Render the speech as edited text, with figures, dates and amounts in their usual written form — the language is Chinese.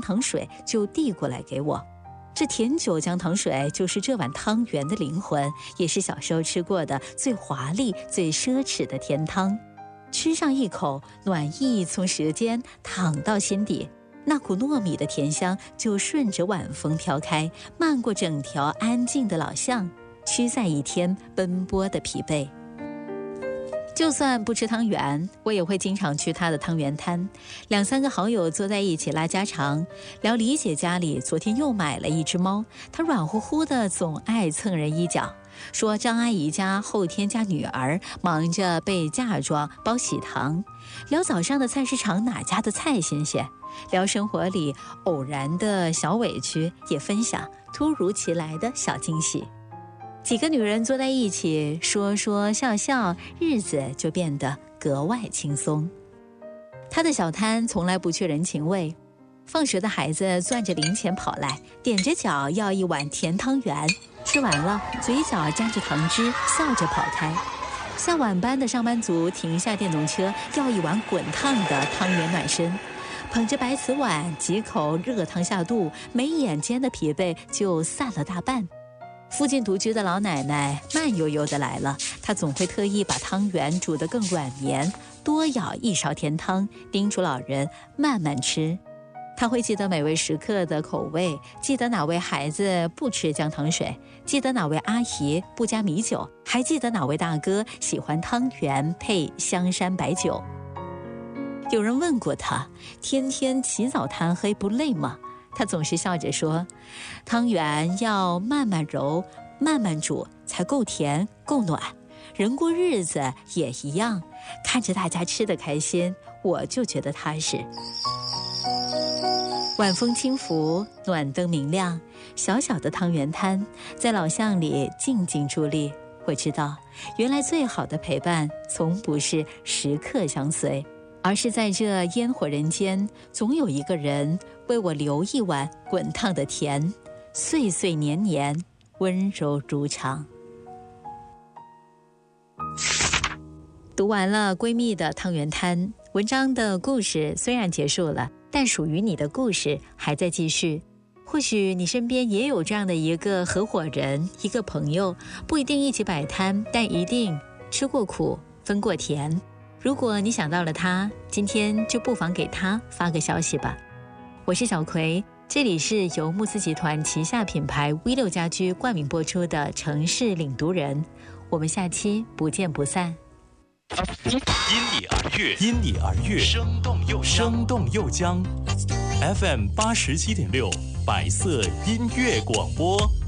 糖水就递过来给我。这甜酒姜糖水就是这碗汤圆的灵魂，也是小时候吃过的最华丽、最奢侈的甜汤。吃上一口，暖意从舌尖淌到心底，那股糯米的甜香就顺着晚风飘开，漫过整条安静的老巷，驱散一天奔波的疲惫。就算不吃汤圆，我也会经常去他的汤圆摊。2、3个好友坐在一起拉家常，聊李姐家里昨天又买了一只猫，她软乎乎的，总爱蹭人一脚。说张阿姨家后天家女儿忙着备嫁妆包喜糖，聊早上的菜市场哪家的菜新鲜，聊生活里偶然的小委屈，也分享突如其来的小惊喜。几个女人坐在一起，说说笑笑，日子就变得格外轻松。他的小摊从来不缺人情味，放学的孩子攥着零钱跑来，踮着脚要一碗甜汤圆，吃完了嘴角沾着糖汁，笑着跑开。下晚班的上班族停下电动车，要一碗滚烫的汤圆暖身，捧着白瓷碗，几口热汤下肚，眉眼间的疲惫就散了大半。附近独居的老奶奶慢悠悠地来了，她总会特意把汤圆煮得更软绵，多舀一勺甜汤，叮嘱老人慢慢吃。她会记得每位食客的口味，记得哪位孩子不吃姜糖水，记得哪位阿姨不加米酒，还记得哪位大哥喜欢汤圆配香山白酒。有人问过她，天天起早贪黑不累吗？他总是笑着说，汤圆要慢慢揉，慢慢煮，才够甜够暖。人过日子也一样，看着大家吃得开心，我就觉得踏实。晚风轻拂，暖灯明亮，小小的汤圆摊在老巷里静静伫立。我知道，原来最好的陪伴从不是时刻相随，而是在这烟火人间，总有一个人为我留一碗滚烫的甜，岁岁年年温柔如常。读完了闺蜜的汤圆摊，文章的故事虽然结束了，但属于你的故事还在继续。或许你身边也有这样的一个合伙人，一个朋友，不一定一起摆摊，但一定吃过苦，分过甜。如果你想到了他，今天就不妨给他发个消息吧。我是小葵，这里是由慕斯集团旗下品牌 V6 家居冠名播出的城市领读人，我们下期不见不散。 因你而悦，生动又将 FM 87.6白色音乐广播。